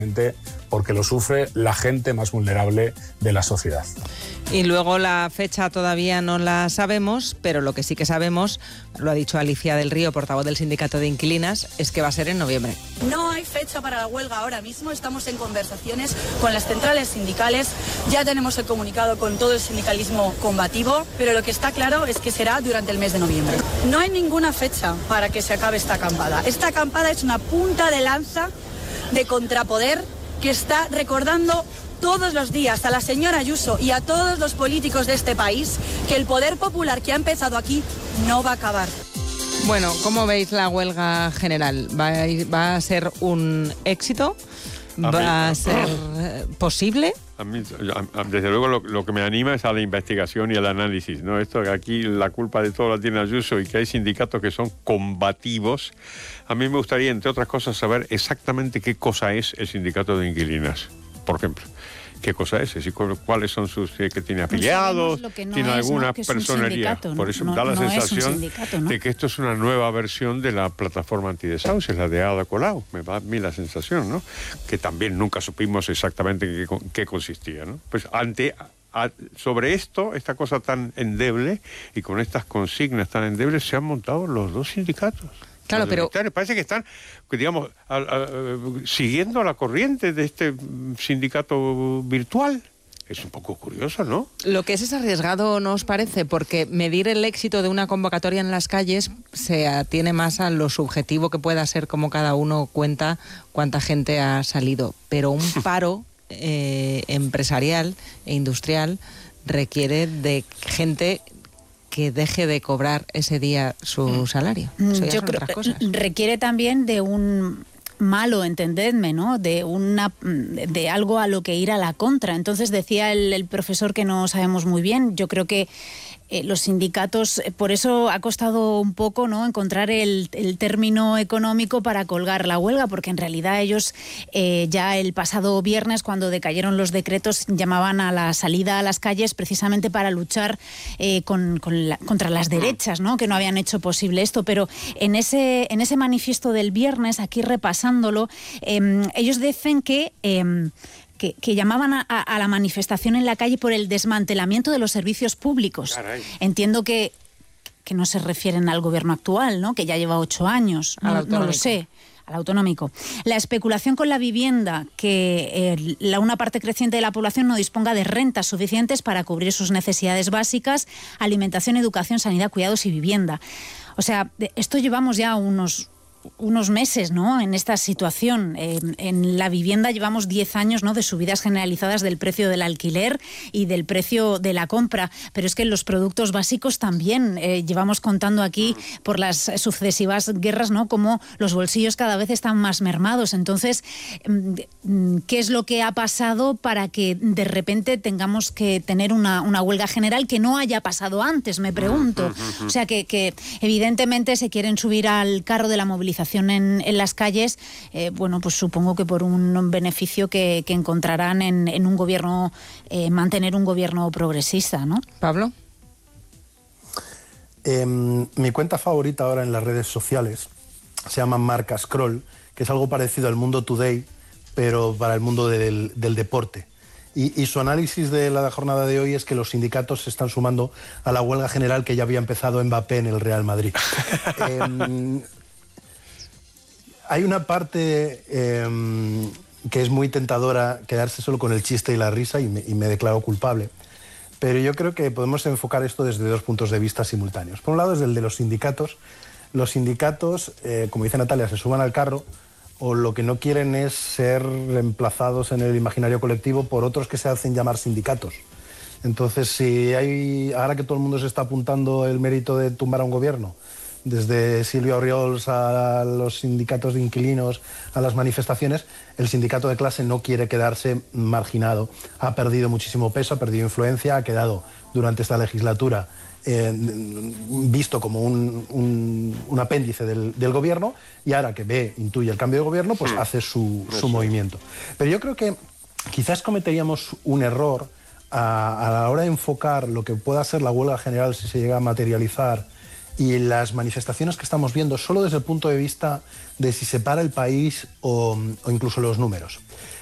porque lo sufre la gente más vulnerable de la sociedad. Y luego la fecha todavía no la sabemos, pero lo que sí que sabemos, lo ha dicho Alicia del Río, portavoz del Sindicato de Inquilinas, es que va a ser en noviembre. No hay fecha para la huelga ahora mismo, estamos en conversaciones con las centrales sindicales, ya tenemos el comunicado con todo el sindicalismo combativo, pero lo que está claro es que será durante el mes de noviembre. No hay ninguna fecha para que se acabe esta acampada. Esta acampada es una punta de lanza de contrapoder que está recordando todos los días a la señora Ayuso y a todos los políticos de este país que el poder popular que ha empezado aquí no va a acabar. Bueno, ¿cómo veis la huelga general? ¿Va a ser un éxito? ¿Va a ser posible? A mí, desde luego, lo que me anima es a la investigación y al análisis, ¿no? Esto que aquí la culpa de todo la tiene Ayuso y que hay sindicatos que son combativos. A mí me gustaría, entre otras cosas, saber exactamente qué cosa es el sindicato de inquilinas, por ejemplo. ¿Qué cosa es? ¿Cuáles son sus... que tiene afiliados? ¿Tiene alguna personería? Por eso da la sensación de que esto es una nueva versión de la plataforma antidesahucios, la de Ada Colau. Me da a mí la sensación, ¿no? Que también nunca supimos exactamente en qué consistía, ¿no? Pues sobre esta cosa tan endeble y con estas consignas tan endebles se han montado los dos sindicatos. Claro, pero parece que están, digamos, siguiendo la corriente de este sindicato virtual. Es un poco curioso, ¿no? Lo que es arriesgado, ¿no os parece? Porque medir el éxito de una convocatoria en las calles se atiene más a lo subjetivo que pueda ser, como cada uno cuenta cuánta gente ha salido. Pero un paro empresarial e industrial requiere de gente que deje de cobrar ese día su salario. Yo creo que requiere también de un malo, entendedme, ¿no? De algo a lo que ir a la contra. Entonces decía el profesor que no sabemos muy bien. Yo creo que los sindicatos, por eso ha costado un poco, ¿no?, encontrar el término económico para colgar la huelga, porque en realidad ellos ya el pasado viernes, cuando decayeron los decretos, llamaban a la salida a las calles precisamente para luchar contra las derechas, ¿no?, que no habían hecho posible esto. Pero en ese manifiesto del viernes, aquí repasándolo, ellos dicen que llamaban a la manifestación en la calle por el desmantelamiento de los servicios públicos. Caray. Entiendo que no se refieren al gobierno actual, ¿no?, que ya lleva 8 años, no lo sé. Al autonómico. La especulación con la vivienda, que una parte creciente de la población no disponga de rentas suficientes para cubrir sus necesidades básicas, alimentación, educación, sanidad, cuidados y vivienda. O sea, esto llevamos ya unos meses, ¿no?, en esta situación. En la vivienda llevamos 10 años, ¿no?, de subidas generalizadas del precio del alquiler y del precio de la compra, pero es que en los productos básicos también llevamos contando aquí por las sucesivas guerras, ¿no?, como los bolsillos cada vez están más mermados. Entonces, ¿qué es lo que ha pasado para que de repente tengamos que tener una huelga general que no haya pasado antes, me pregunto? O sea, que evidentemente se quieren subir al carro de la movilización en las calles, bueno, pues supongo que por un beneficio que encontrarán en un gobierno, mantener un gobierno progresista, ¿no? Pablo. Mi cuenta favorita ahora en las redes sociales se llama Marca Scroll, que es algo parecido al Mundo Today, pero para el mundo del deporte. Y su análisis de la jornada de hoy es que los sindicatos se están sumando a la huelga general que ya había empezado Mbappé en el Real Madrid. Hay una parte que es muy tentadora, quedarse solo con el chiste y la risa, y me declaro culpable. Pero yo creo que podemos enfocar esto desde 2 puntos de vista simultáneos. Por un lado, desde el de los sindicatos. Los sindicatos, como dice Natalia, se suban al carro, o lo que no quieren es ser reemplazados en el imaginario colectivo por otros que se hacen llamar sindicatos. Entonces, ahora que todo el mundo se está apuntando el mérito de tumbar a un gobierno, desde Silvia Orriols a los sindicatos de inquilinos, a las manifestaciones, el sindicato de clase no quiere quedarse marginado. Ha perdido muchísimo peso, ha perdido influencia, ha quedado durante esta legislatura visto como un apéndice del gobierno, y ahora que intuye el cambio de gobierno, pues hace su movimiento. Pero yo creo que quizás cometeríamos un error a la hora de enfocar lo que pueda ser la huelga general si se llega a materializar y las manifestaciones que estamos viendo solo desde el punto de vista de si se para el país o incluso los números.